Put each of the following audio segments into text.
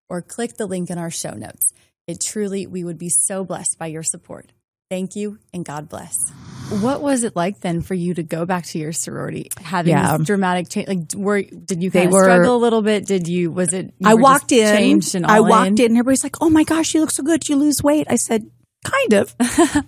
or click the link in our show notes. We would be so blessed by your support. Thank you, and God bless. What was it like then for you to go back to your sorority, having this dramatic change? Like, did you kind of struggle a little bit? I walked in, and everybody's like, "Oh my gosh, you look so good. Did you lose weight?" I said, "Kind of."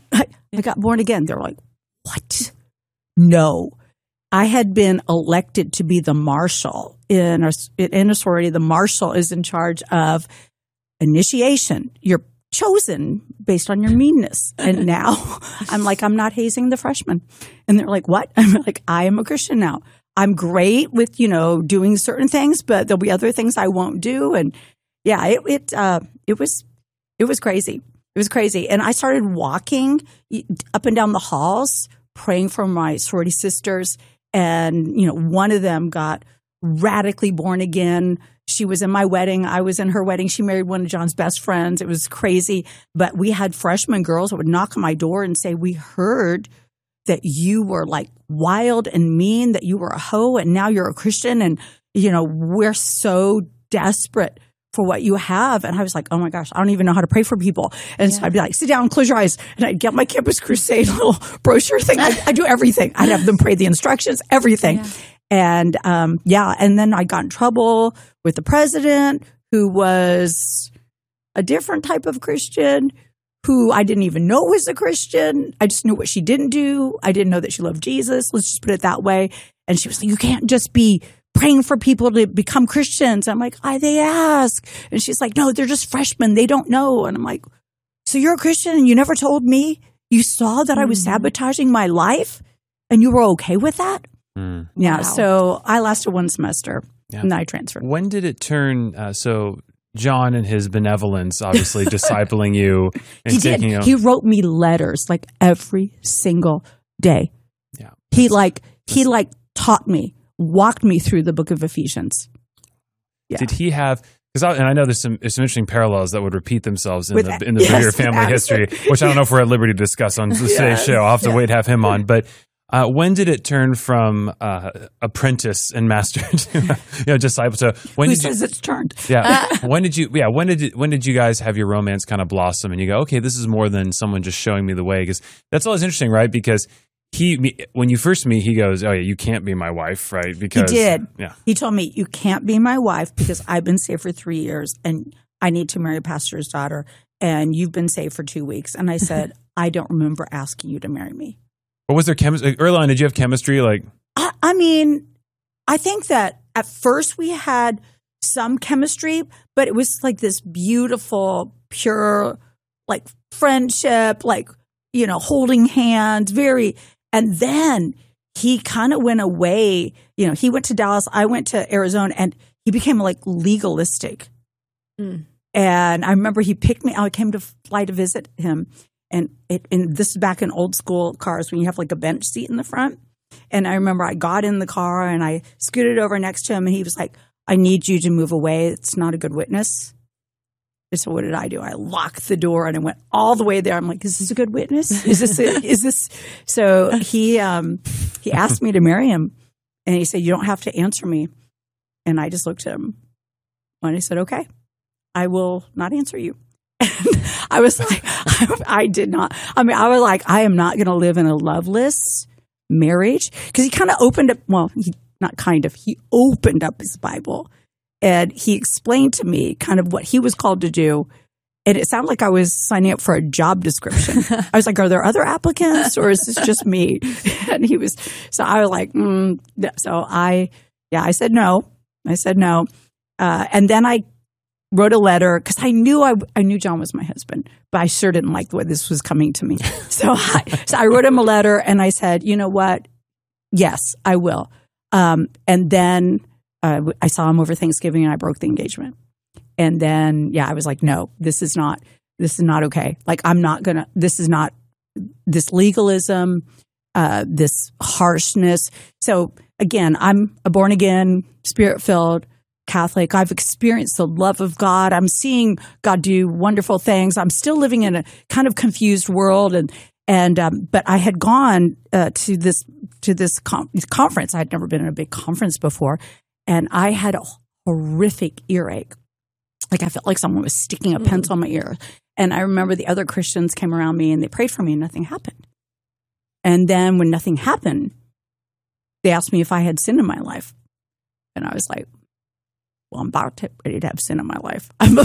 I got born again. They're like, "What?" No. I had been elected to be the marshal in a sorority. The marshal is in charge of initiation. You're chosen based on your meanness. And now I'm like, I'm not hazing the freshmen. And they're like, what? I'm like, I am a Christian now. I'm great with, doing certain things, but there'll be other things I won't do. And yeah, it was crazy. It was crazy. And I started walking up and down the halls, praying for my sorority sisters. And, one of them got radically born again. She was in my wedding. I was in her wedding. She married one of John's best friends. It was crazy. But we had freshman girls that would knock on my door and say, we heard that you were like wild and mean, that you were a hoe, and now you're a Christian. And, we're so desperate for what you have. And I was like, oh my gosh, I don't even know how to pray for people. And so I'd be like, sit down, close your eyes. And I'd get my Campus Crusade little brochure thing. I do everything. I'd have them pray the instructions, everything. Yeah. And and then I got in trouble with the president, who was a different type of Christian, who I didn't even know was a Christian. I just knew what she didn't do. I didn't know that she loved Jesus. Let's just put it that way. And she was like, you can't just be praying for people to become Christians. I'm like, they ask. And she's like, no, they're just freshmen. They don't know. And I'm like, so you're a Christian and you never told me? You saw that I was sabotaging my life and you were okay with that? Yeah. Wow. So I lasted one semester and then I transferred. When did it turn? So John and his benevolence, obviously discipling you. And he did. He wrote me letters like every single day. Yeah. He taught me, walked me through the book of Ephesians. Yeah. Did he have? And I know there's some interesting parallels that would repeat themselves in the Beer family history, which I don't know if we're at liberty to discuss on today's show. I'll have to wait to have him on. But when did it turn from apprentice and master to disciple? To when Who says it's turned? Yeah. When did you guys have your romance kind of blossom and you go, okay, this is more than someone just showing me the way? Because that's always interesting, right? Because when you first meet, he goes, oh yeah, you can't be my wife, right? Because he did. Yeah. He told me, you can't be my wife because I've been saved for 3 years and I need to marry a pastor's daughter and you've been saved for 2 weeks. And I said, I don't remember asking you to marry me. But was there chemistry? Early on, did you have chemistry? I mean, I think that at first we had some chemistry, but it was like this beautiful, pure, like friendship, like, holding hands, and then he kind of went away. He went to Dallas, I went to Arizona, and he became like legalistic. And I remember he picked me. I came to fly to visit him. And this is back in old school cars when you have like a bench seat in the front. And I remember I got in the car and I scooted over next to him and he was like, I need you to move away. It's not a good witness. And so what did I do? I locked the door and I went all the way there. I'm like, is this a good witness? Is this? So he asked me to marry him and he said, you don't have to answer me. And I just looked at him and I said, okay, I will not answer you. And I was like, I did not. I mean, I was like, I am not going to live in a loveless marriage. Because he kind of opened up, he opened up his Bible and he explained to me kind of what he was called to do. And it sounded like I was signing up for a job description. I was like, are there other applicants or is this just me? And so I was like, So I said no. And then I wrote a letter because I knew John was my husband, but I sure didn't like the way this was coming to me. So I wrote him a letter and I said, you know what? Yes, I will. And then I saw him over Thanksgiving and I broke the engagement. And then, I was like, no, this is not okay. Like, this is not this legalism, this harshness. So again, I'm a born again, spirit filled Catholic. I've experienced the love of God. I'm seeing God do wonderful things. I'm still living in a kind of confused world, but I had gone to this conference. I had never been in a big conference before, and I had a horrific earache. Like I felt like someone was sticking a pencil in my ear. And I remember the other Christians came around me and they prayed for me and nothing happened. And then when nothing happened, they asked me if I had sin in my life. And I was like, well, I'm about ready to have sin in my life. I'm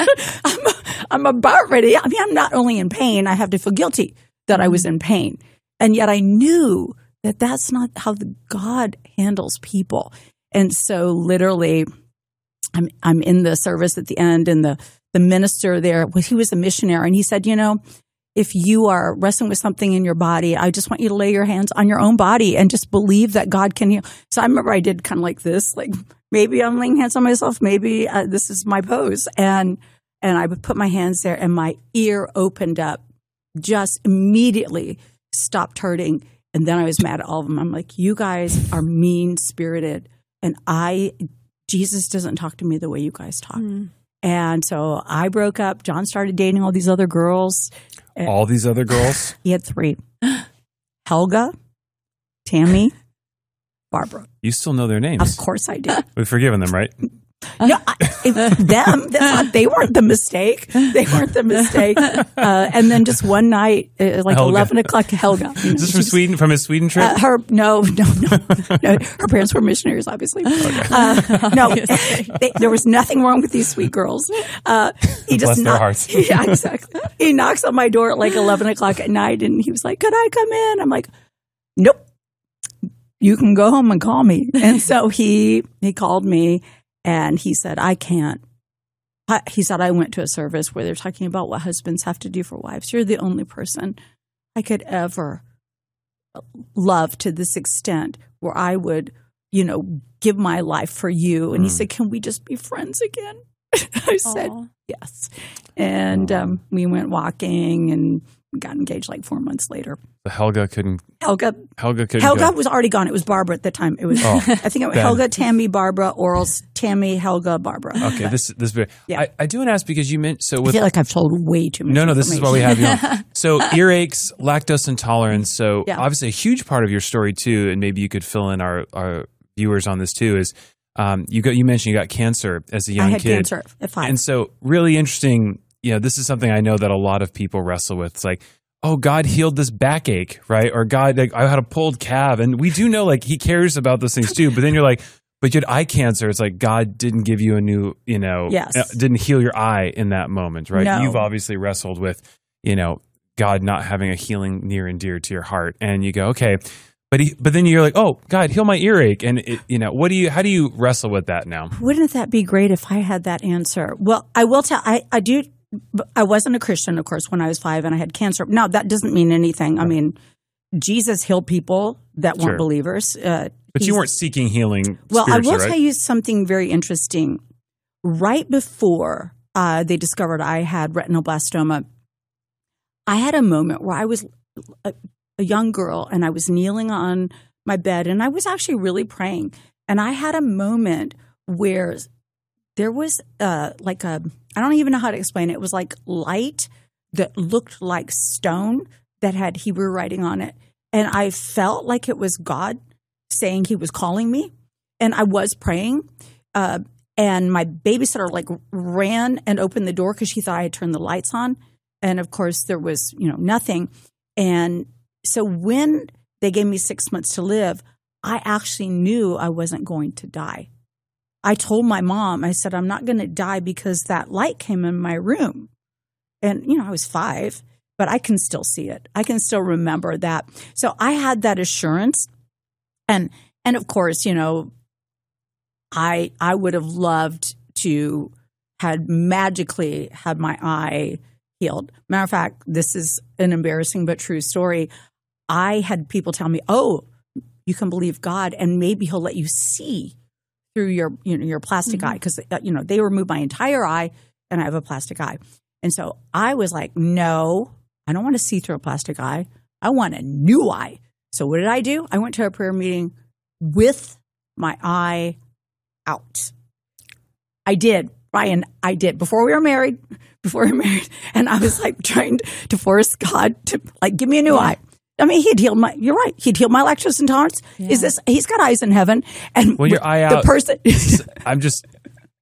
about ready. I mean, I'm not only in pain, I have to feel guilty that I was in pain. And yet I knew that that's not how God handles people. And so literally, I'm in the service at the end, and the minister there, he was a missionary, and he said, you know, if you are wrestling with something in your body, I just want you to lay your hands on your own body and just believe that God can heal. So I remember I did kind of like this, like maybe I'm laying hands on myself, maybe this is my pose. And I would put my hands there and my ear opened up, just immediately stopped hurting. And then I was mad at all of them. I'm like, you guys are mean-spirited, and Jesus doesn't talk to me the way you guys talk. And so I broke up. John started dating all these other girls. All these other girls? He had 3. Helga, Tammy, Barbara. You still know their names? Of course I do. We've forgiven them, right? No, they weren't the mistake. They weren't the mistake. And then just one night, like Helga. 11 o'clock, Helga. Is this from Sweden, from his Sweden trip? No. Her parents were missionaries, obviously. Okay. There was nothing wrong with these sweet girls. He just Bless their hearts. Yeah, exactly. He knocks on my door at like 11 o'clock at night, and he was like, "Could I come in?" I'm like, "Nope. You can go home and call me." And so he called me. And he said, I can't. He said, I went to a service where they're talking about what husbands have to do for wives. You're the only person I could ever love to this extent where I would, give my life for you. And he said, can we just be friends again? I said, yes. And we went walking and got engaged like 4 months later. But Helga couldn't. Helga go. was already gone. It was Barbara at the time. It was. I think it was Helga, Tammy, Barbara, Oral, Tammy, Helga, Barbara. Okay, this yeah. I do want to ask because you meant so. I feel like I've told way too much. No, this is why we have you on. So earaches, lactose intolerance. So obviously a huge part of your story too, and maybe you could fill in our viewers on this too. Is you mentioned you got cancer as a young kid. I had cancer at 5, and so really interesting. This is something I know that a lot of people wrestle with. It's like, oh, God healed this backache, right? Or God, I had a pulled calf. And we do know, He cares about those things too. But then you're like, but you had eye cancer. It's like God didn't give you a new, didn't heal your eye in that moment, right? No. You've obviously wrestled with, God not having a healing near and dear to your heart. And you go, okay. But then you're like, oh, God, heal my earache. And, how do you wrestle with that now? Wouldn't that be great if I had that answer? Well, I will tell, I do. I wasn't a Christian, of course, when I was 5 and I had cancer. Now, that doesn't mean anything. I mean, Jesus healed people that weren't believers. But you weren't seeking healing. Well, I will tell you something very interesting. Right before they discovered I had retinoblastoma, I had a moment where I was a young girl and I was kneeling on my bed and I was actually really praying. And I had a moment where there was I don't even know how to explain it. It was like light that looked like stone that had Hebrew writing on it. And I felt like it was God saying he was calling me. And I was praying. And my babysitter ran and opened the door because she thought I had turned the lights on. And of course there was, nothing. And so when they gave me 6 months to live, I actually knew I wasn't going to die. I told my mom, I said, I'm not going to die because that light came in my room. And, I was 5, but I can still see it. I can still remember that. So I had that assurance. And of course, I would have loved to had magically had my eye healed. Matter of fact, this is an embarrassing but true story. I had people tell me, oh, you can believe God and maybe he'll let you see through your plastic eye, because they removed my entire eye and I have a plastic eye. And so I was like, no, I don't want to see through a plastic eye. I want a new eye. So what did I do? I went to a prayer meeting with my eye out. I did, Ryan. I did before we were married. And I was trying to force God to give me a new eye. I mean, you're right. He'd healed my lactose intolerance. Yeah. He's got eyes in heaven. And when your eye out, the person,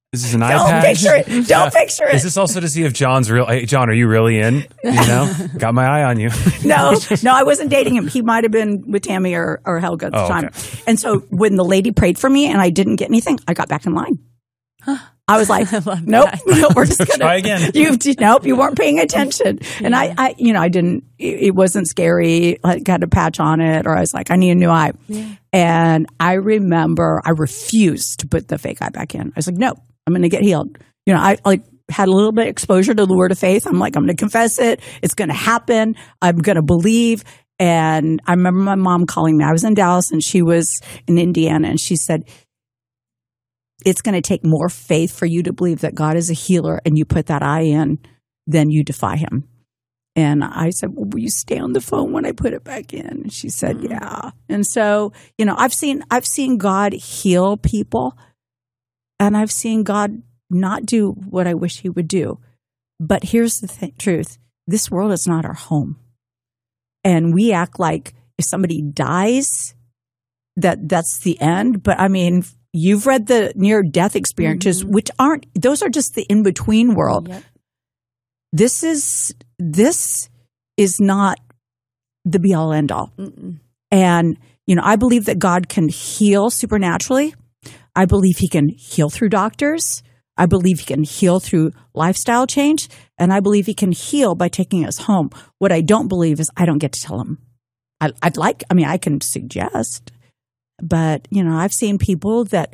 This is an iPad. Don't picture it. Is this also to see if John's real? Hey, John, are you really in? Got my eye on you. No, I wasn't dating him. He might have been with Tammy or Helga at the time. Okay. And so when the lady prayed for me and I didn't get anything, I got back in line. I was like, nope, we're just going to try again. Nope, you weren't paying attention. And I didn't, it wasn't scary. I got a patch on it, or I was like, I need a new eye. Yeah. And I remember I refused to put the fake eye back in. I was like, no, I'm going to get healed. I had a little bit of exposure to the word of faith. I'm like, I'm going to confess it. It's going to happen. I'm going to believe. And I remember my mom calling me. I was in Dallas and she was in Indiana, and she said, it's going to take more faith for you to believe that God is a healer and you put that eye in than you defy him. And I said, well, will you stay on the phone when I put it back in? And she said, yeah. And so, I've seen God heal people, and I've seen God not do what I wish he would do. But here's the truth. This world is not our home. And we act like if somebody dies, that's the end. But I mean, you've read the near-death experiences, which those are just the in-between world. Yep. This is not the be-all, end-all. And, I believe that God can heal supernaturally. I believe he can heal through doctors. I believe he can heal through lifestyle change. And I believe he can heal by taking us home. What I don't believe is I don't get to tell him. I can suggest. But, I've seen people that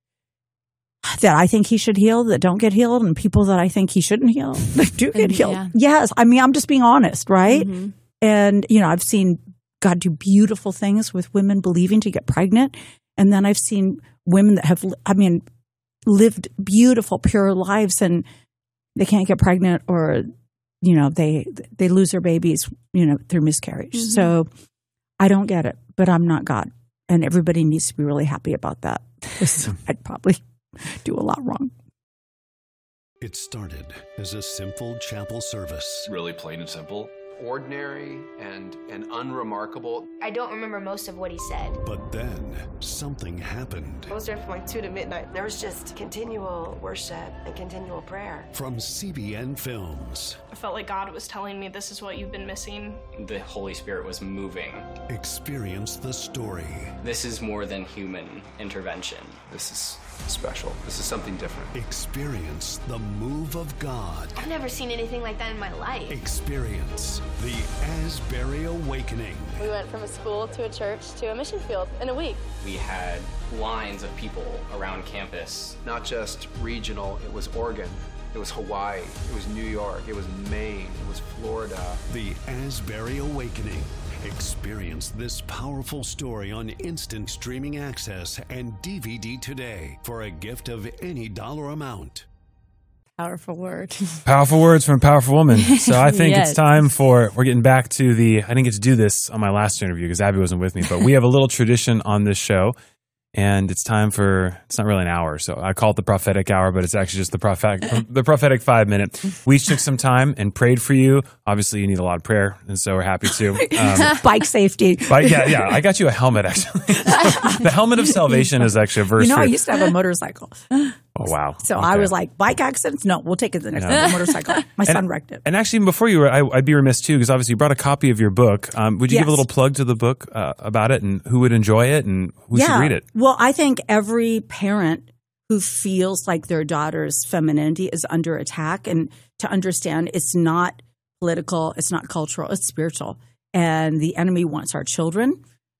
I think he should heal that don't get healed, and people that I think he shouldn't heal that do get healed. Yeah. Yes. I'm just being honest, right? Mm-hmm. And, I've seen God do beautiful things with women believing to get pregnant. And then I've seen women that have, lived beautiful, pure lives, and they can't get pregnant, or, they lose their babies, through miscarriage. Mm-hmm. So I don't get it, but I'm not God. And everybody needs to be really happy about that. I'd probably do a lot wrong. It started as a simple chapel service. Really plain and simple. Ordinary and unremarkable. I don't remember most of what he said. But then something happened. I was there from 2 to midnight. There was just continual worship and continual prayer. From CBN Films. I felt like God was telling me, this is what you've been missing. The Holy Spirit was moving. Experience the story. This is more than human intervention. This is special. This is something different. Experience the move of God. I've never seen anything like that in my life. Experience the Asbury Awakening. We went from a school to a church to a mission field in a week. We had lines of people around campus. Not just regional, it was Oregon, it was Hawaii, it was New York, it was Maine, it was Florida. The Asbury Awakening. Experience this powerful story on instant streaming access and DVD today for a gift of any dollar amount. Powerful word. Powerful words from a powerful woman. So I think It's time we're getting back to I didn't get to do this on my last interview because Abby wasn't with me, but we have a little tradition on this show. And it's time it's not really an hour, so I call it the prophetic hour, but it's actually just the prophetic 5 minute. We each took some time and prayed for you. Obviously, you need a lot of prayer, and so we're happy to. Bike safety. Yeah, I got you a helmet, actually. The helmet of salvation is actually a verse. I used to have a motorcycle. Oh, wow. So okay. I was like, bike accidents? No, we'll take it to the next one. Motorcycle. My son wrecked it. And actually, before you were, I'd be remiss too, because obviously you brought a copy of your book. Would you give a little plug to the book about it and who would enjoy it and who should read it? Well, I think every parent who feels like their daughter's femininity is under attack, and to understand it's not political, it's not cultural, it's spiritual. And the enemy wants our children.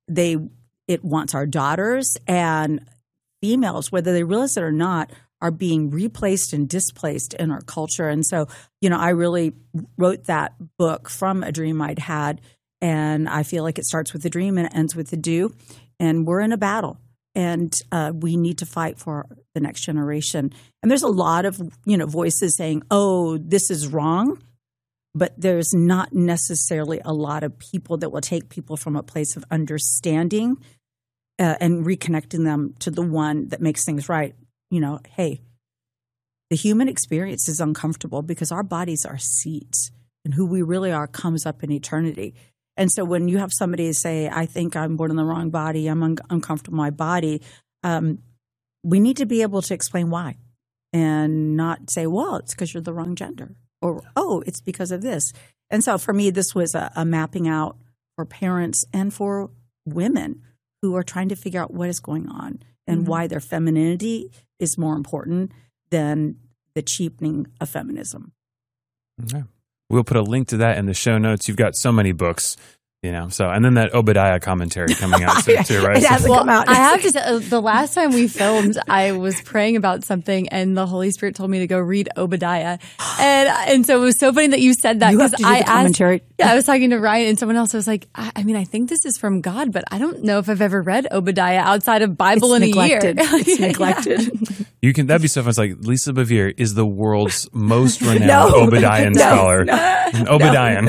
It wants our daughters, and females, whether they realize it or not, are being replaced and displaced in our culture. And so, I really wrote that book from a dream I'd had, and I feel like it starts with a dream and it ends with a do. And we're in a battle, and we need to fight for the next generation. And there's a lot of, voices saying, oh, this is wrong. But there's not necessarily a lot of people that will take people from a place of understanding and reconnecting them to the one that makes things right. Hey, the human experience is uncomfortable because our bodies are seats, and who we really are comes up in eternity. And so when you have somebody say, I think I'm born in the wrong body, I'm uncomfortable in my body, we need to be able to explain why. and not say, well, it's because you're the wrong gender, or, oh, it's because of this. And so for me, this was a mapping out for parents and for women who are trying to figure out what is going on and why their femininity is more important than the cheapening of feminism. Okay. We'll put a link to that in the show notes. You've got so many books. So, and then that Obadiah commentary coming out too, right? It hasn't come out. I have to say, the last time we filmed, I was praying about something, and the Holy Spirit told me to go read Obadiah, and so it was so funny that you said that. You have to do the commentary. I was talking to Ryan, and someone else was like, I mean, I think this is from God, but I don't know if I've ever read Obadiah outside of Bible in a year. It's neglected. You can. That'd be so fun. It's like Lisa Bevere is the world's most renowned Obadiah scholar. Obadiah.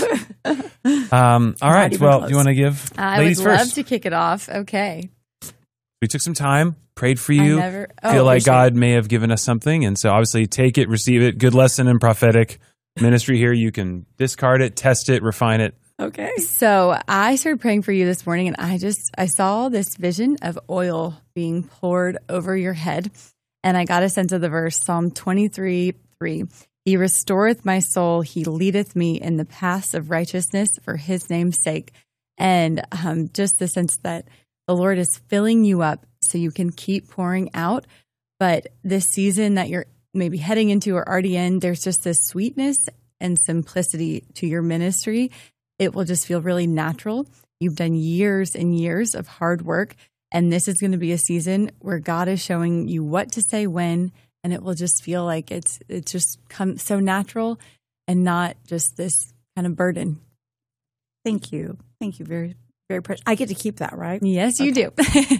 All right. Well, do you want to give ladies first? I would love first? to kick it off. Okay. We took some time, prayed for you, feel like God may have given us something. And so obviously take it, receive it. Good lesson in prophetic ministry here. You can discard it, test it, refine it. Okay. So I started praying for you this morning, and I saw this vision of oil being poured over your head. And I got a sense of the verse, Psalm 23:3. He restoreth my soul. He leadeth me in the paths of righteousness for his name's sake. And just the sense that the Lord is filling you up so you can keep pouring out. But this season that you're maybe heading into or already in, there's just this sweetness and simplicity to your ministry. It will just feel really natural. You've done years and years of hard work. And this is going to be a season where God is showing you what to say when. And it will just feel like it's just come so natural and not just this kind of burden. Thank you. Thank you. Very, very precious. I get to keep that, right? Yes, you do.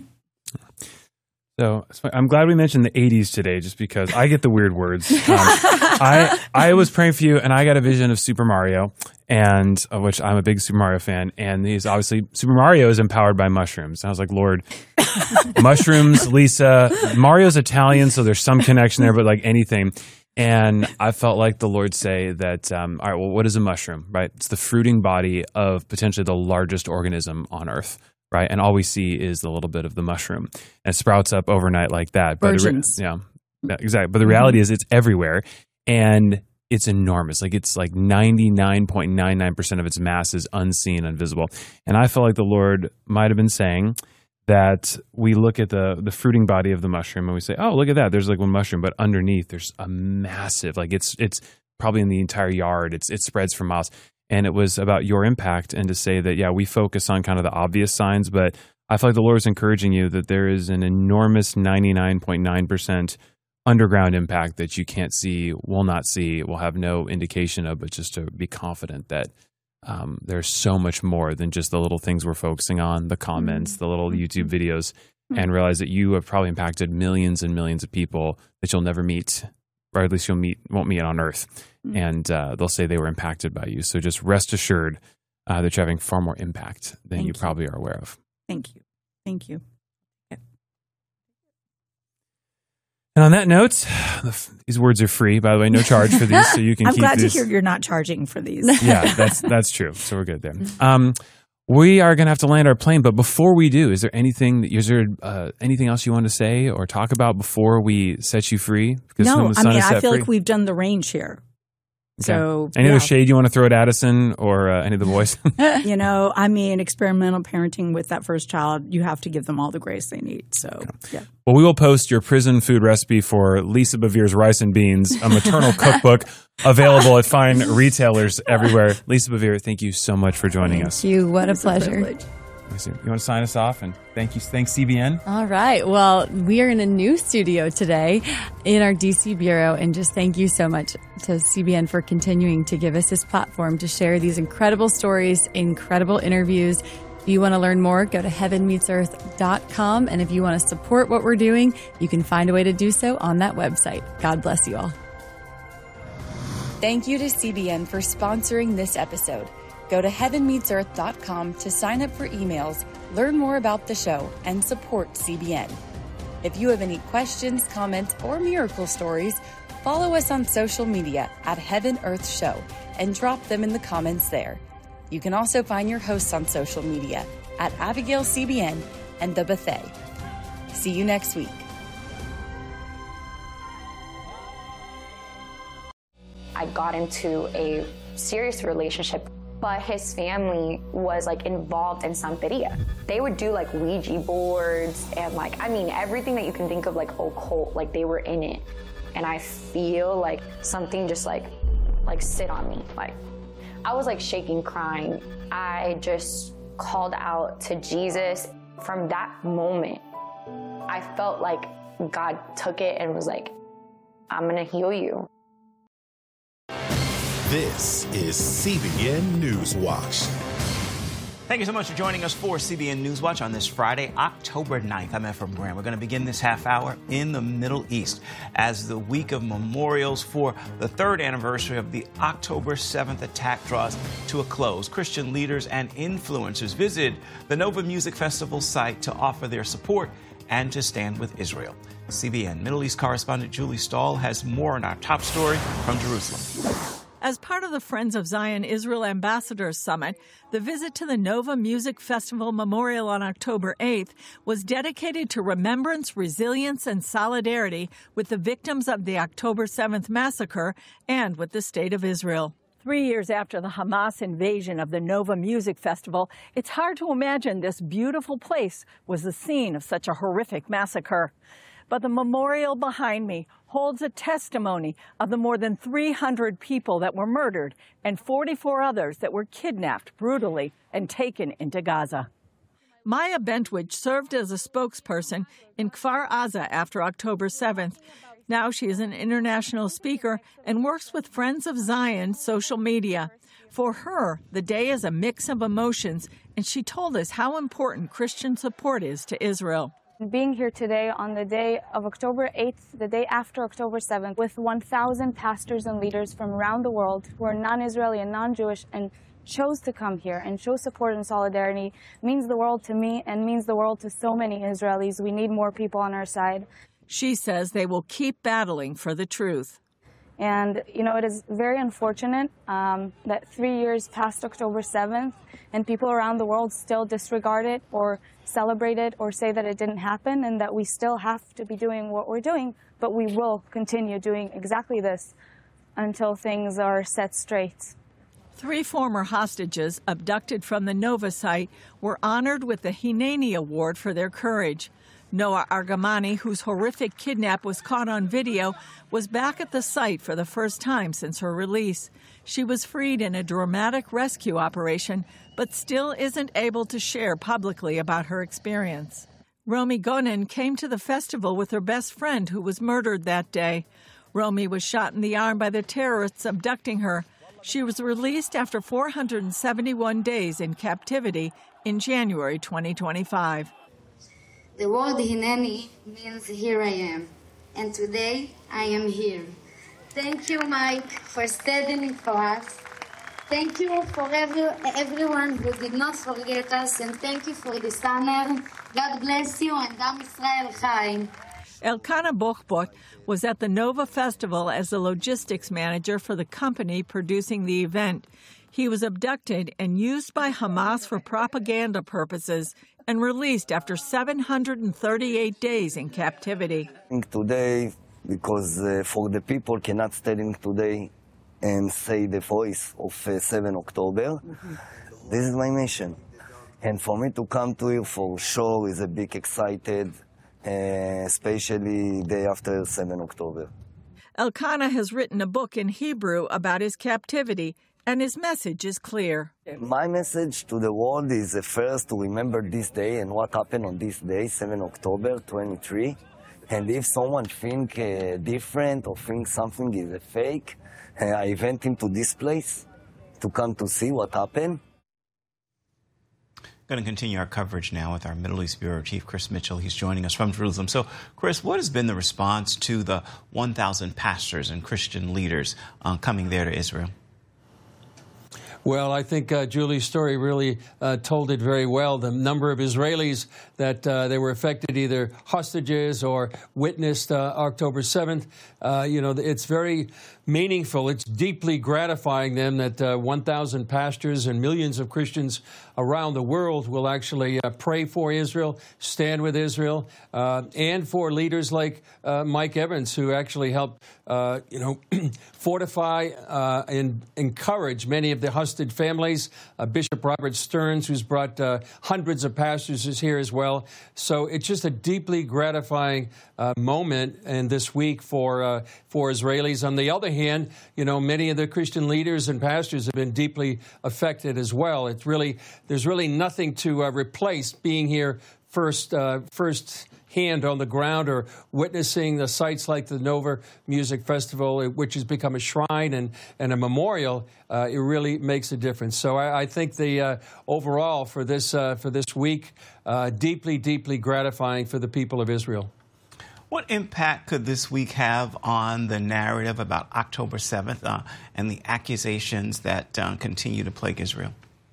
So I'm glad we mentioned the 80s today, just because I get the weird words. I was praying for you, and I got a vision of Super Mario, and which I'm a big Super Mario fan. And these obviously Super Mario is empowered by mushrooms. And I was like, Lord, mushrooms, Lisa. Mario's Italian, so there's some connection there, but like anything. And I felt like the Lord say that, all right, well, what is a mushroom, right? It's the fruiting body of potentially the largest organism on Earth. Right, and all we see is a little bit of the mushroom, and it sprouts up overnight like that. But exactly. But the reality is, it's everywhere, and it's enormous. Like it's like 99.99% of its mass is unseen, invisible. And I felt like the Lord might have been saying that we look at the fruiting body of the mushroom and we say, "Oh, look at that! There's like one mushroom," but underneath there's a massive, like it's probably in the entire yard. It spreads for miles. And it was about your impact, and to say that, yeah, we focus on kind of the obvious signs, but I feel like the Lord is encouraging you that there is an enormous 99.9% underground impact that you can't see, will not see, will have no indication of, but just to be confident that there's so much more than just the little things we're focusing on, the comments, the little YouTube videos, and realize that you have probably impacted millions and millions of people that you'll never meet, or at least won't meet on Earth. And they'll say they were impacted by you. So just rest assured that you're having far more impact than you probably are aware of. Thank you. Thank you. Okay. And on that note, these words are free, by the way, no charge for these, so you can keep these. I'm glad to hear you're not charging for these. Yeah, that's true. So we're good there. We are going to have to land our plane, but before we do, is there anything else you want to say or talk about before we set you free? Because no, I feel like we've done the range here. Okay. So, any other shade you want to throw at Addison or any of the boys? Experimental parenting with that first child, you have to give them all the grace they need. So, yeah. Well, we will post your prison food recipe for Lisa Bevere's Rice and Beans, a maternal cookbook available at fine retailers everywhere. Lisa Bevere, thank you so much for joining us. Thank you. What a pleasure. You want to sign us off? And thanks CBN. All right. Well, we are in a new studio today in our DC bureau, and just thank you so much to CBN for continuing to give us this platform to share these incredible stories, incredible interviews. If you want to learn more, go to heavenmeetsearth.com. And if you want to support what we're doing, you can find a way to do so on that website. God bless you all. Thank you to CBN for sponsoring this episode. Go to heavenmeetsearth.com to sign up for emails, learn more about the show, and support CBN. If you have any questions, comments, or miracle stories, follow us on social media at Heaven Earth Show and drop them in the comments there. You can also find your hosts on social media at Abigail CBN and The Buffet. See you next week. I got into a serious relationship, but his family was like involved in Santeria. They would do like Ouija boards and like, I mean, everything that you can think of like occult, like they were in it. And I feel like something just like sit on me. Like I was like shaking, crying. I just called out to Jesus. From that moment, I felt like God took it and was like, I'm gonna heal you. This is CBN Newswatch. Thank you so much for joining us for CBN Newswatch on this Friday, October 9th. I'm Ephraim Graham. We're going to begin this half hour in the Middle East as the week of memorials for the third anniversary of the October 7th attack draws to a close. Christian leaders and influencers visited the Nova Music Festival site to offer their support and to stand with Israel. CBN Middle East correspondent Julie Stahl has more on our top story from Jerusalem. As part of the Friends of Zion Israel Ambassadors Summit, the visit to the Nova Music Festival Memorial on October 8th was dedicated to remembrance, resilience, and solidarity with the victims of the October 7th massacre and with the State of Israel. 3 years after the Hamas invasion of the Nova Music Festival, it's hard to imagine this beautiful place was the scene of such a horrific massacre. But the memorial behind me holds a testimony of the more than 300 people that were murdered and 44 others that were kidnapped brutally and taken into Gaza. Maya Bentwich served as a spokesperson in Kfar Aza after October 7th. Now she is an international speaker and works with Friends of Zion social media. For her, the day is a mix of emotions, and she told us how important Christian support is to Israel. Being here today on the day of October 8th, the day after October 7th, with 1,000 pastors and leaders from around the world who are non-Israeli and non-Jewish and chose to come here and show support and solidarity means the world to me and means the world to so many Israelis. We need more people on our side. She says they will keep battling for the truth. And, you know, it is very unfortunate that 3 years past October 7th and people around the world still disregard it or celebrate it or say that it didn't happen and that we still have to be doing what we're doing, but we will continue doing exactly this until things are set straight. 3 former hostages abducted from the Nova site were honored with the Hineni Award for their courage. Noah Argamani, whose horrific kidnap was caught on video, was back at the site for the first time since her release. She was freed in a dramatic rescue operation, but still isn't able to share publicly about her experience. Romy Gonen came to the festival with her best friend who was murdered that day. Romy was shot in the arm by the terrorists abducting her. She was released after 471 days in captivity in January 2025. The word Hineni means here I am, and today I am here. Thank you, Mike, for standing for us. Thank you for everyone who did not forget us, and thank you for this honor. God bless you, and Am Yisrael Chai. Elkanah Bochbot was at the Nova Festival as the logistics manager for the company producing the event. He was abducted and used by Hamas for propaganda purposes and released after 738 days in captivity. Today, because for the people cannot stand today and say the voice of 7 October, this is my mission. And for me to come to here for sure is a big excited, especially day after 7 October. Elkanah has written a book in Hebrew about his captivity, and his message is clear. My message to the world is first to remember this day and what happened on this day, 7 October 23. And if someone think different or think something is a fake, I invite him to this place to come to see what happened. Going to continue our coverage now with our Middle East Bureau Chief, Chris Mitchell. He's joining us from Jerusalem. So, Chris, what has been the response to the 1,000 pastors and Christian leaders coming there to Israel? Well, I think Julie's story really told it very well. The number of Israelis that they were affected, either hostages or witnessed October 7th, it's very meaningful. It's deeply gratifying then that 1,000 pastors and millions of Christians around the world will actually pray for Israel, stand with Israel, and for leaders like Mike Evans, who actually helped, fortify and encourage many of the hostage families. Bishop Robert Stearns, who's brought hundreds of pastors, is here as well. So it's just a deeply gratifying moment in this week for Israelis. On the other hand, many of the Christian leaders and pastors have been deeply affected as well. There's really nothing to replace being here first hand on the ground or witnessing the sites like the Nova Music Festival, which has become a shrine and a memorial. It really makes a difference. So I think the overall for this week, deeply, deeply gratifying for the people of Israel. What impact could this week have on the narrative about October 7th and the accusations that continue to plague Israel?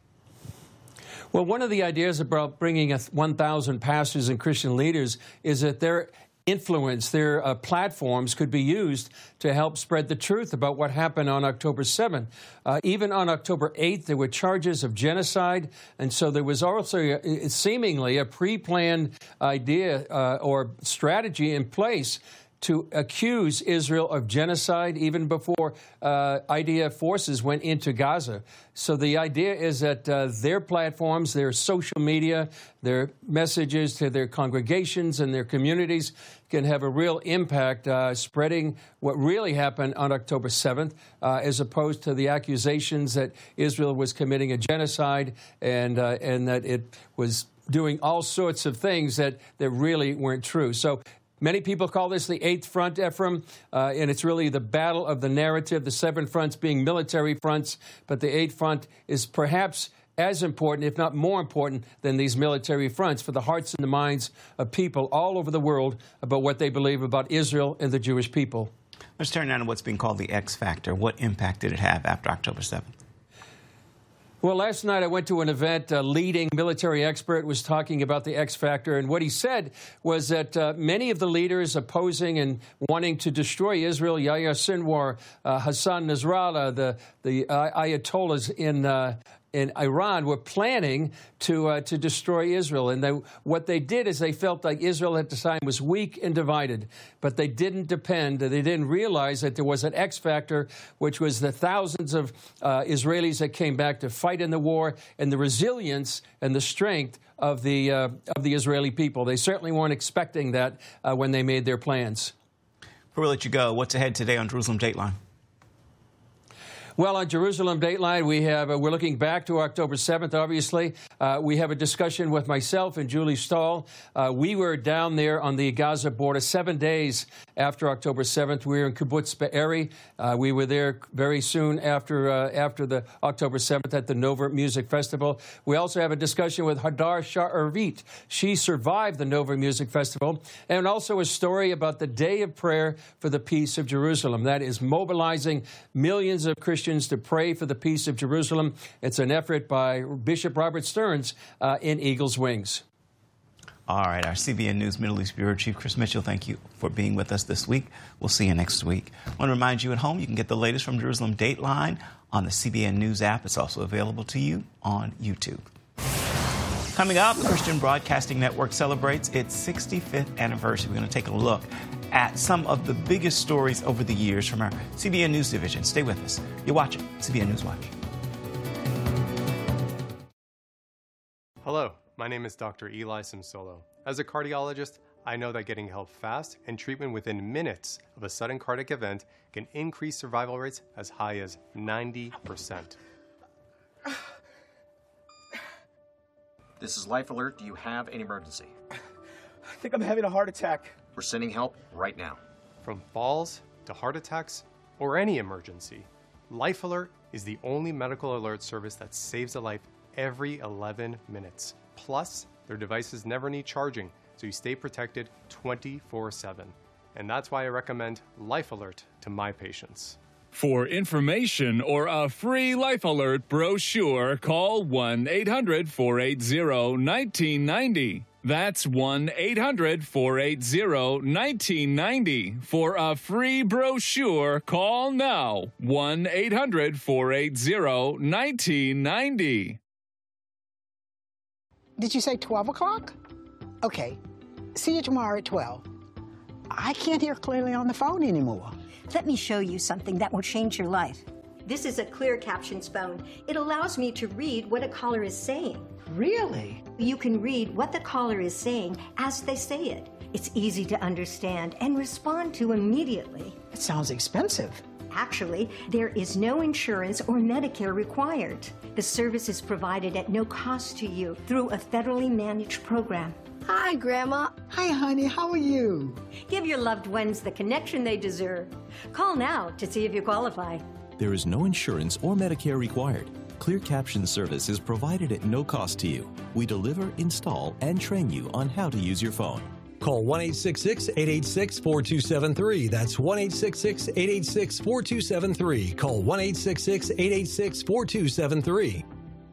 Well, one of the ideas about bringing 1,000 pastors and Christian leaders is that their influence, their platforms could be used to help spread the truth about what happened on October 7th. Even on October 8th, there were charges of genocide, and so there was also seemingly a pre-planned idea or strategy in place to accuse Israel of genocide even before IDF forces went into Gaza. So the idea is that their platforms, their social media, their messages to their congregations and their communities can have a real impact spreading what really happened on October 7th, as opposed to the accusations that Israel was committing a genocide and that it was doing all sorts of things that really weren't true. So many people call this the Eighth Front, Ephraim, and it's really the battle of the narrative, the 7 fronts being military fronts, but the Eighth Front is perhaps as important, if not more important, than these military fronts for the hearts and the minds of people all over the world about what they believe about Israel and the Jewish people. Let's turn now to what's being called the X Factor. What impact did it have after October 7th? Well, last night I went to an event. A leading military expert was talking about the X Factor, and what he said was that many of the leaders opposing and wanting to destroy Israel, Yahya Sinwar, Hassan Nasrallah, the Ayatollahs in Iran, were planning to destroy Israel. And what they did is they felt like Israel at the time was weak and divided, but they didn't realize that there was an X factor, which was the thousands of Israelis that came back to fight in the war and the resilience and the strength of the Israeli people. They certainly weren't expecting that when they made their plans. Before we let you go, what's ahead today on Jerusalem Dateline? Well, on Jerusalem Dateline, we're looking back to October 7th, obviously. We have a discussion with myself and Julie Stahl. We were down there on the Gaza border 7 days after October 7th. We were in Kibbutz Be'eri. We were there very soon after the October 7th at the Nova Music Festival. We also have a discussion with Hadar Sha'arvit. She survived the Nova Music Festival. And also a story about the Day of Prayer for the Peace of Jerusalem. That is mobilizing millions of Christians to pray for the peace of Jerusalem. It's an effort by Bishop Robert Stearns in Eagle's Wings. All right, our CBN News Middle East Bureau Chief Chris Mitchell, thank you for being with us this week. We'll see you next week. I want to remind you at home, you can get the latest from Jerusalem Dateline on the CBN News app. It's also available to you on YouTube. Coming up, the Christian Broadcasting Network celebrates its 65th anniversary. We're going to take a look at some of the biggest stories over the years from our CBN News division. Stay with us. You're watching CBN News Watch. Hello, my name is Dr. Eli Simsolo. As a cardiologist, I know that getting help fast and treatment within minutes of a sudden cardiac event can increase survival rates as high as 90%. This is Life Alert. Do you have an emergency? I think I'm having a heart attack. We're sending help right now. From falls to heart attacks or any emergency, Life Alert is the only medical alert service that saves a life every 11 minutes. Plus, their devices never need charging, so you stay protected 24/7. And that's why I recommend Life Alert to my patients. For information or a free Life Alert brochure, call 1-800-480-1990. That's 1-800-480-1990. For a free brochure, call now. 1-800-480-1990. Did you say 12 o'clock? Okay. See you tomorrow at 12. I can't hear clearly on the phone anymore. Let me show you something that will change your life. This is a Clear Captions phone. It allows me to read what a caller is saying. Really? You can read what the caller is saying as they say it. It's easy to understand and respond to immediately. It sounds expensive. Actually, there is no insurance or Medicare required. The service is provided at no cost to you through a federally managed program. Hi, Grandma. Hi, honey. How are you? Give your loved ones the connection they deserve. Call now to see if you qualify. There is no insurance or Medicare required. Clear Caption service is provided at no cost to you. We deliver, install, and train you on how to use your phone. Call 1-866-886-4273. That's 1-866-886-4273. Call 1-866-886-4273.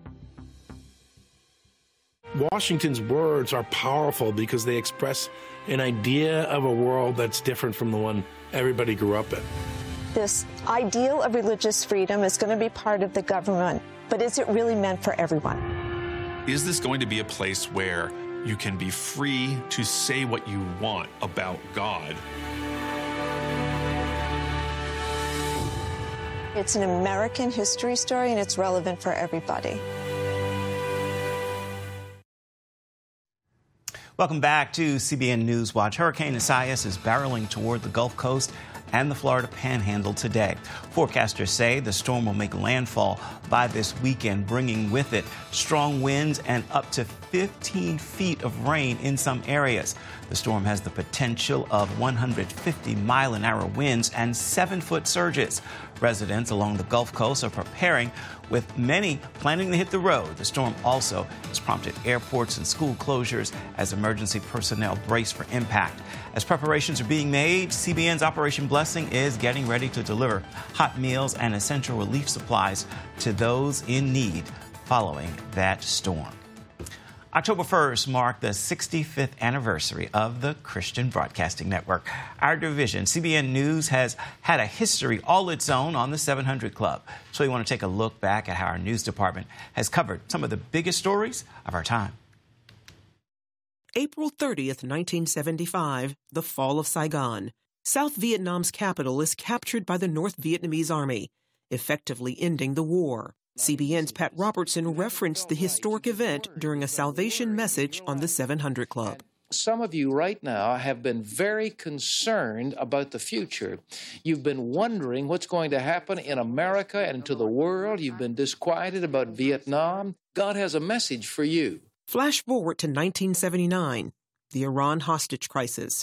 Washington's words are powerful because they express an idea of a world that's different from the one everybody grew up in. This ideal of religious freedom is going to be part of the government, but is it really meant for everyone? Is this going to be a place where you can be free to say what you want about God? It's an American history story, and it's relevant for everybody. Welcome back to CBN News Watch. Hurricane Isaias is barreling toward the Gulf Coast and the Florida Panhandle today. Forecasters say the storm will make landfall by this weekend, bringing with it strong winds and up to 15 feet of rain in some areas. The storm has the potential of 150-mile-an-hour winds and 7-foot surges. Residents along the Gulf Coast are preparing, with many planning to hit the road. The storm also has prompted airports and school closures as emergency personnel brace for impact. As preparations are being made, CBN's Operation Blessing is getting ready to deliver hot meals and essential relief supplies to those in need following that storm. October 1st marked the 65th anniversary of the Christian Broadcasting Network. Our division, CBN News, has had a history all its own on the 700 Club. So we want to take a look back at how our news department has covered some of the biggest stories of our time. April 30th, 1975, the fall of Saigon. South Vietnam's capital is captured by the North Vietnamese Army, effectively ending the war. CBN's Pat Robertson referenced the historic event during a salvation message on the 700 Club. Some of you right now have been very concerned about the future. You've been wondering what's going to happen in America and to the world. You've been disquieted about Vietnam. God has a message for you. Flash forward to 1979, the Iran hostage crisis.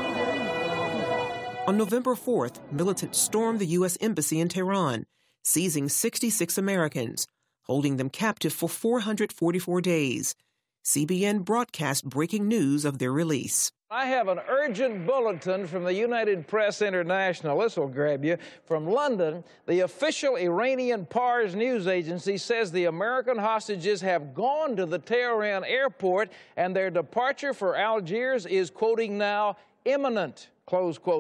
On November 4th, militants stormed the U.S. Embassy in Tehran, seizing 66 Americans, holding them captive for 444 days. CBN broadcast breaking news of their release. I have an urgent bulletin from the United Press International. This will grab you. From London, the official Iranian Pars news agency says the American hostages have gone to the Tehran airport and their departure for Algiers is, quoting now, imminent, close quote.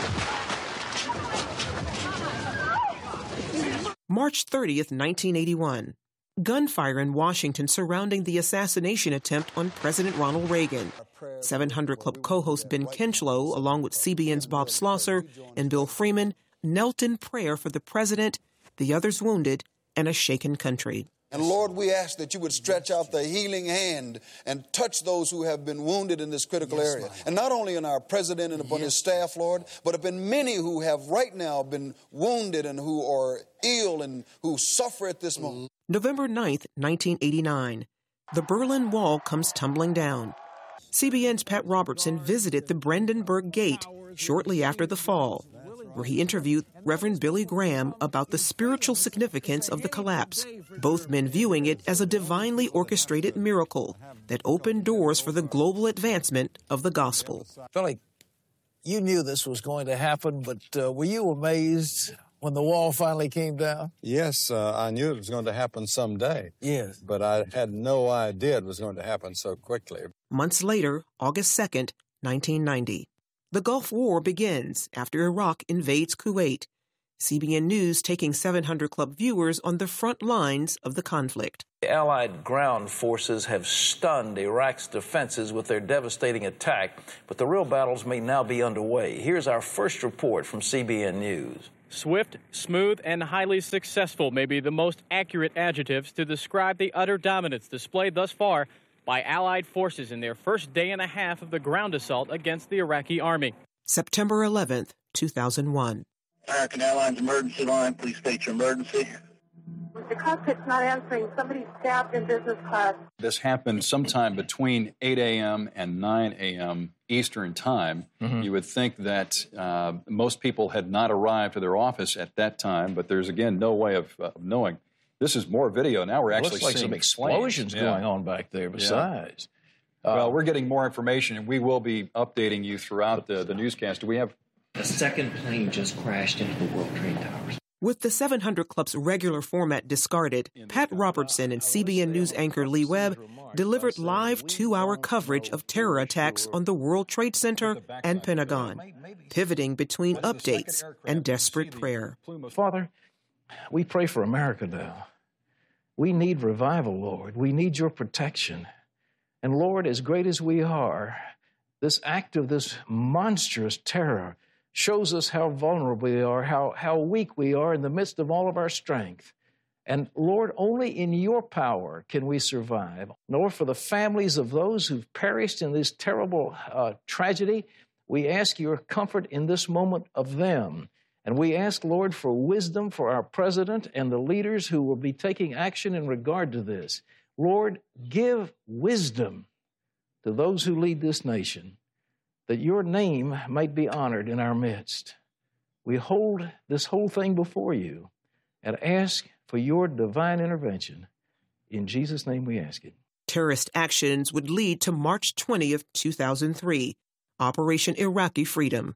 March 30th, 1981. Gunfire in Washington surrounding the assassination attempt on President Ronald Reagan. 700 Club co-host Ben Kinchlow, along with CBN's Bob Slosser and Bill Freeman, knelt in prayer for the president, the others wounded, and a shaken country. And Lord, we ask that you would stretch out the healing hand and touch those who have been wounded in this critical area. And not only in our president and upon his staff, Lord, but upon many who have right now been wounded and who are ill and who suffer at this moment. November 9th, 1989. The Berlin Wall comes tumbling down. CBN's Pat Robertson visited the Brandenburg Gate shortly after the fall, where he interviewed Reverend Billy Graham about the spiritual significance of the collapse, both men viewing it as a divinely orchestrated miracle that opened doors for the global advancement of the gospel. Billy, you knew this was going to happen, but were you amazed when the wall finally came down? Yes, I knew it was going to happen someday. Yes. But I had no idea it was going to happen so quickly. Months later, August 2nd, 1990. The Gulf War begins after Iraq invades Kuwait. CBN News taking 700 Club viewers on the front lines of the conflict. The Allied ground forces have stunned Iraq's defenses with their devastating attack, but the real battles may now be underway. Here's our first report from CBN News. Swift, smooth, and highly successful may be the most accurate adjectives to describe the utter dominance displayed thus far by Allied forces in their first day and a half of the ground assault against the Iraqi army. September 11th, 2001. American Airlines emergency line, please state your emergency. The cockpit's not answering. Somebody's stabbed in business class. This happened sometime between 8 a.m. and 9 a.m. Eastern Time. You would think that most people had not arrived to their office at that time, but there's, again, no way of knowing. This is more video. Now we're actually looks like seeing some explosions going on back there besides. Well, we're getting more information, and we will be updating you throughout the newscast. Do we have... A second plane just crashed into the World Trade Towers. With the 700 Club's regular format discarded, Pat Robertson and CBN News anchor Lee Webb delivered live 2-hour coverage of terror attacks on the World Trade Center and Pentagon, pivoting between updates and desperate prayer. Father, we pray for America now. We need revival, Lord. We need your protection. And Lord, as great as we are, this act of this monstrous terror shows us how vulnerable we are, how weak we are in the midst of all of our strength. And Lord, only in your power can we survive. Lord, for the families of those who've perished in this terrible tragedy, we ask your comfort in this moment of them. And we ask, Lord, for wisdom for our president and the leaders who will be taking action in regard to this. Lord, give wisdom to those who lead this nation, that your name might be honored in our midst. We hold this whole thing before you and ask for your divine intervention. In Jesus' name we ask it. Terrorist actions would lead to March 20th, 2003, Operation Iraqi Freedom.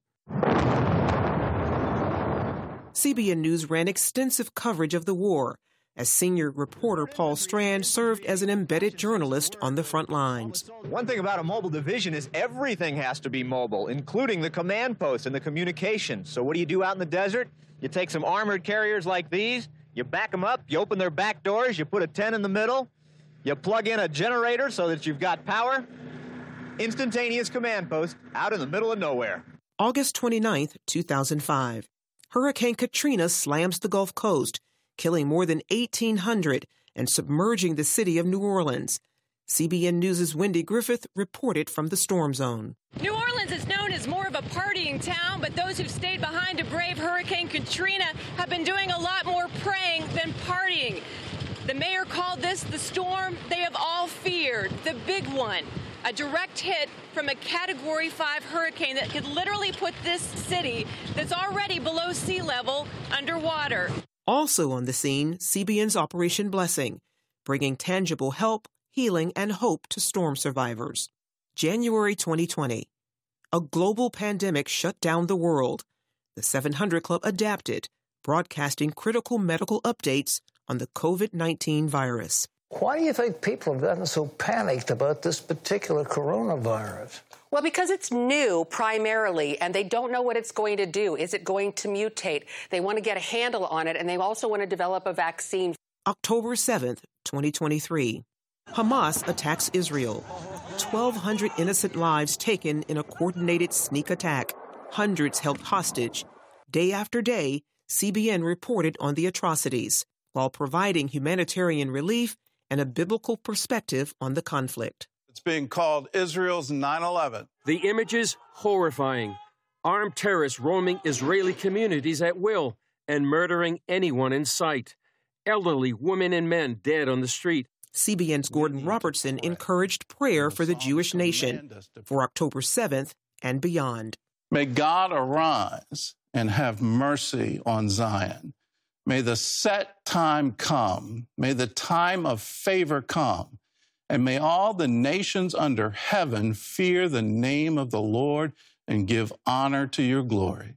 CBN News ran extensive coverage of the war, as senior reporter Paul Strand served as an embedded journalist on the front lines. One thing about a mobile division is everything has to be mobile, including the command posts and the communication. So what do you do out in the desert? You take some armored carriers like these, you back them up, you open their back doors, you put a tent in the middle, you plug in a generator so that you've got power. Instantaneous command post out in the middle of nowhere. August 29th, 2005. Hurricane Katrina slams the Gulf Coast, killing more than 1,800 and submerging the city of New Orleans. CBN News' Wendy Griffith reported from the storm zone. New Orleans is known as more of a partying town, but those who've stayed behind to brave Hurricane Katrina have been doing a lot more praying than partying. The mayor called this the storm they have all feared, the big one, a direct hit from a Category 5 hurricane that could literally put this city that's already below sea level underwater. Also on the scene, CBN's Operation Blessing, bringing tangible help, healing, and hope to storm survivors. January 2020. A global pandemic shut down the world. The 700 Club adapted, broadcasting critical medical updates on the COVID-19 virus. Why do you think people have gotten so panicked about this particular coronavirus? Well, because it's new primarily, and they don't know what it's going to do. Is it going to mutate? They want to get a handle on it, and they also want to develop a vaccine. October 7th, 2023. Hamas attacks Israel. 1,200 innocent lives taken in a coordinated sneak attack. Hundreds held hostage. Day after day, CBN reported on the atrocities, while providing humanitarian relief and a biblical perspective on the conflict. It's being called Israel's 9/11. The images, horrifying. Armed terrorists roaming Israeli communities at will and murdering anyone in sight. Elderly women and men dead on the street. CBN's Gordon Robertson encouraged prayer for the Jewish nation for October 7th and beyond. May God arise and have mercy on Zion. May the set time come. May the time of favor come. And may all the nations under heaven fear the name of the Lord and give honor to your glory.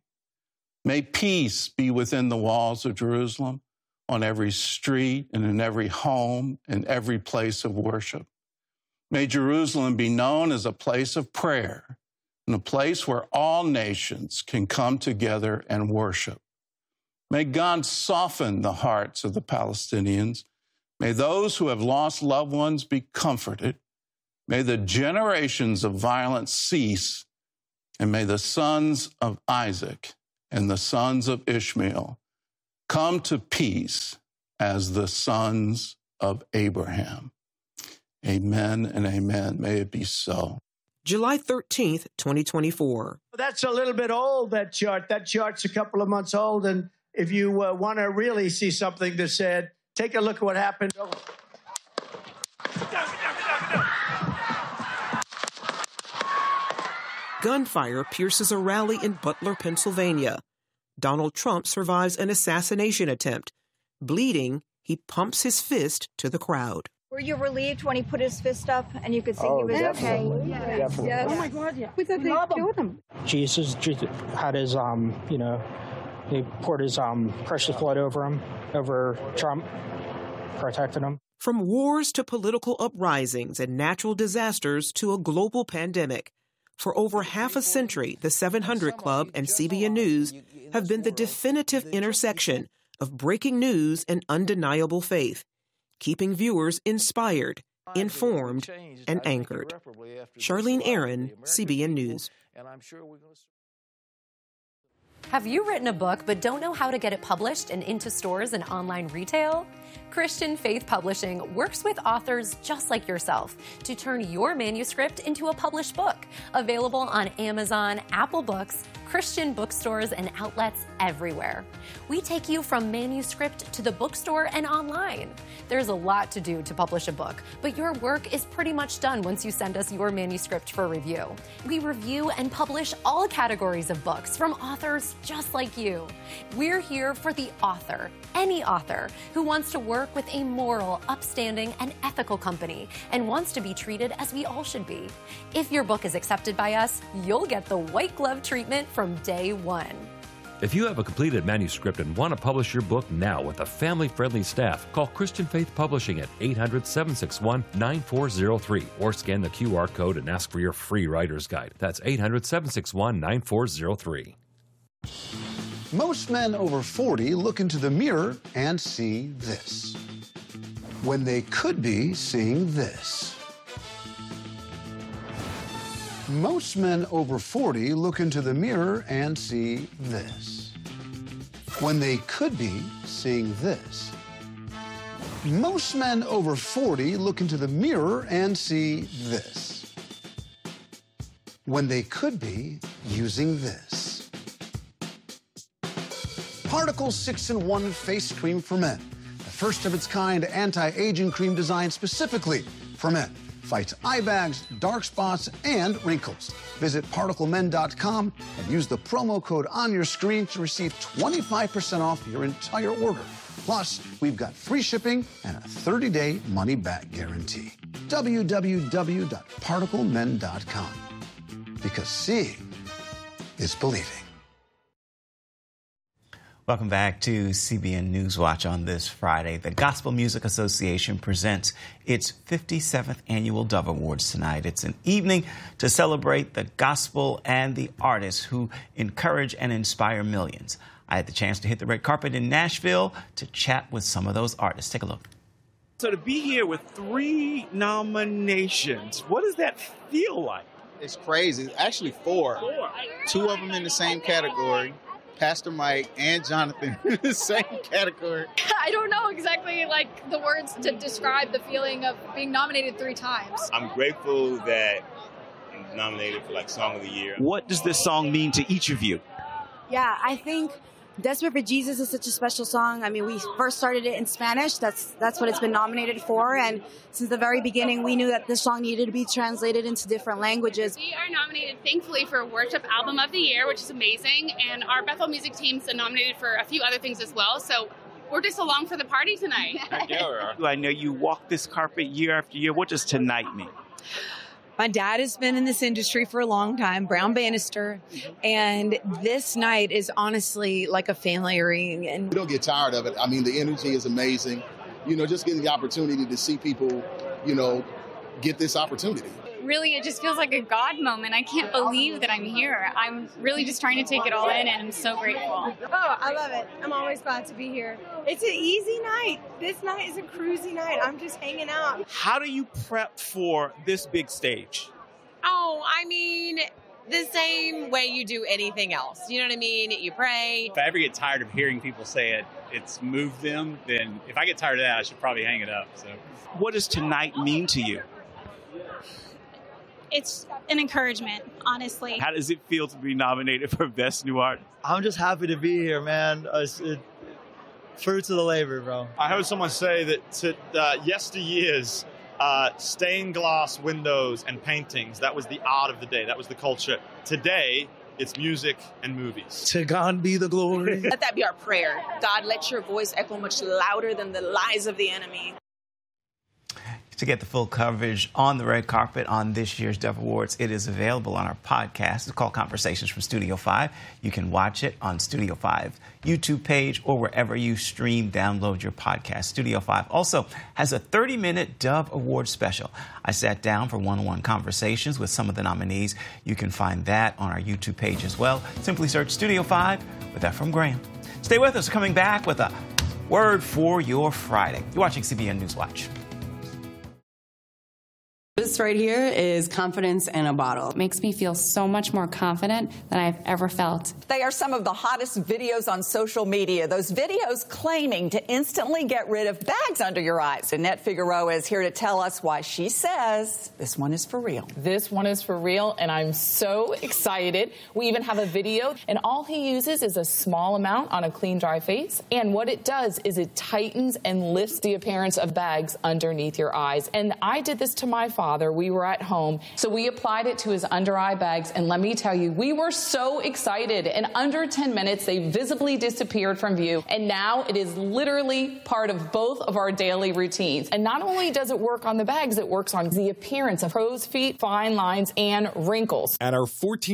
May peace be within the walls of Jerusalem, on every street and in every home and every place of worship. May Jerusalem be known as a place of prayer and a place where all nations can come together and worship. May God soften the hearts of the Palestinians. May those who have lost loved ones be comforted. May the generations of violence cease, and may the sons of Isaac and the sons of Ishmael come to peace as the sons of Abraham. Amen and amen. May it be so. July 13th, 2024. That's a little bit old, that chart. That chart's a couple of months old, and if you want to really see something that's said, take a look at what happened. Gunfire pierces a rally in Butler, Pennsylvania. Donald Trump survives an assassination attempt. Bleeding, he pumps his fist to the crowd. Were you relieved when he put his fist up and you could see he was okay? Yes. Yes. Oh my God, yeah. We thought they killed him. Jesus had his, he poured his precious blood over him, over Trump, protected him. From wars to political uprisings and natural disasters to a global pandemic, for over half a century, the 700 Club and CBN News have been the definitive intersection of breaking news and undeniable faith, keeping viewers inspired, informed, and anchored. Charlene Aaron, CBN News. Have you written a book but don't know how to get it published and into stores and online retail? Christian Faith Publishing works with authors just like yourself to turn your manuscript into a published book, available on Amazon, Apple Books, Christian bookstores, and outlets everywhere. We take you from manuscript to the bookstore and online. There's a lot to do to publish a book, but your work is pretty much done once you send us your manuscript for review. We review and publish all categories of books from authors just like you. We're here for the author, any author who wants to work with a moral, upstanding, and ethical company and wants to be treated as we all should be. If your book is accepted by us, you'll get the white glove treatment from day one. If you have a completed manuscript and want to publish your book now with a family-friendly staff, call Christian Faith Publishing at 800-761-9403 or scan the QR code and ask for your free writer's guide. That's 800-761-9403. Most men over 40 look into the mirror and see this, when they could be seeing this. Most men over 40 look into the mirror and see this, when they could be seeing this. Most men over 40 look into the mirror and see this, when they could be using this. Particle 6-in-1 Face Cream for Men, the first of its kind anti-aging cream designed specifically for men. Fights eye bags, dark spots, and wrinkles. Visit ParticleMen.com and use the promo code on your screen to receive 25% off your entire order. Plus, we've got free shipping and a 30-day money-back guarantee. www.ParticleMen.com. Because seeing is believing. Welcome back to CBN Newswatch on this Friday. The Gospel Music Association presents its 57th annual Dove Awards tonight. It's an evening to celebrate the gospel and the artists who encourage and inspire millions. I had the chance to hit the red carpet in Nashville to chat with some of those artists. Take a look. So to be here with 3 nominations, what does that feel like? It's crazy. Actually 4. 2 of them in the same category. Pastor Mike and Jonathan in the same category. I don't know exactly the words to describe the feeling of being nominated 3 times. I'm grateful that I'm nominated for Song of the Year. What does this song mean to each of you? Yeah, I think Desperate for Jesus is such a special song. I mean, we first started it in Spanish. That's what it's been nominated for. And since the very beginning, we knew that this song needed to be translated into different languages. We are nominated, thankfully, for Worship Album of the Year, which is amazing. And our Bethel Music team's nominated for a few other things as well. So we're just along for the party tonight. I know you walk this carpet year after year. What does tonight mean? My dad has been in this industry for a long time, Brown Bannister, and this night is honestly like a family reunion. We don't get tired of it. I mean, the energy is amazing. Just getting the opportunity to see people, get this opportunity. Really, it just feels like a God moment. I can't believe that I'm here. I'm really just trying to take it all in, and I'm so grateful. Oh, I love it. I'm always glad to be here. It's an easy night. This night is a cruisy night. I'm just hanging out. How do you prep for this big stage? Oh, I mean, the same way you do anything else. You know what I mean? You pray. If I ever get tired of hearing people say it's moved them, then if I get tired of that, I should probably hang it up. So, what does tonight mean to you? It's an encouragement, honestly. How does it feel to be nominated for Best New Artist? I'm just happy to be here, man. Fruits of the labor, bro. I heard someone say that yesteryears, stained glass windows and paintings, that was the art of the day. That was the culture. Today, it's music and movies. To God be the glory. Let that be our prayer. God, let your voice echo much louder than the lies of the enemy. To get the full coverage on the red carpet on this year's Dove Awards, it is available on our podcast. It's called Conversations from Studio 5. You can watch it on Studio 5 YouTube page or wherever you download your podcast. Studio 5 also has a 30-minute Dove Award special. I sat down for one-on-one conversations with some of the nominees. You can find that on our YouTube page as well. Simply search Studio 5 with Efrem Graham. Stay with us. Coming back with a word for your Friday. You're watching CBN Newswatch. This right here is confidence in a bottle. It makes me feel so much more confident than I've ever felt. They are some of the hottest videos on social media. Those videos claiming to instantly get rid of bags under your eyes. Annette Figueroa is here to tell us why she says this one is for real. This one is for real, and I'm so excited. We even have a video, and all he uses is a small amount on a clean, dry face. And what it does is it tightens and lifts the appearance of bags underneath your eyes. And I did this to my father. We were at home, so we applied it to his under eye bags, and let me tell you, we were so excited. In under 10 minutes, they visibly disappeared from view, and now it is literally part of both of our daily routines. And not only does it work on the bags, it works on the appearance of crow's feet, fine lines, and wrinkles. At our